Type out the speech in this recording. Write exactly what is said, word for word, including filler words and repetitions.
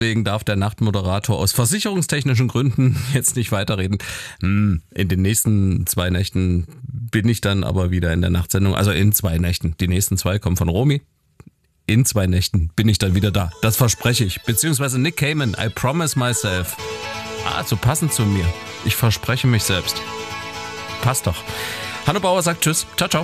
Deswegen darf der Nachtmoderator aus versicherungstechnischen Gründen jetzt nicht weiterreden. In den nächsten zwei Nächten bin ich dann aber wieder in der Nachtsendung. Also in zwei Nächten. Die nächsten zwei kommen von Romy. In zwei Nächten bin ich dann wieder da. Das verspreche ich. Beziehungsweise Nick Cayman, I promise myself. Ah, so passend zu mir. Ich verspreche mich selbst. Passt doch. Hanno Bauer sagt Tschüss. Ciao, ciao.